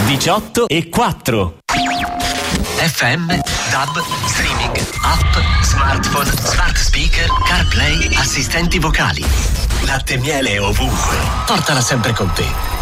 18:04. FM, DAB, streaming, app, smartphone, smart speaker, CarPlay, assistenti vocali. Latte e miele ovunque. Portala sempre con te.